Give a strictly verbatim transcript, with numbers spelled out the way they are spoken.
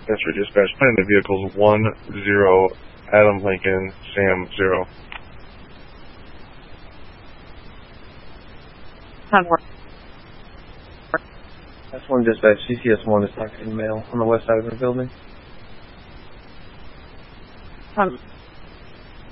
That's for dispatch. Plan the vehicles one zero, Adam Lincoln, Sam zero. That's one dispatch. C C S one is talking male on the west side of the building. Um.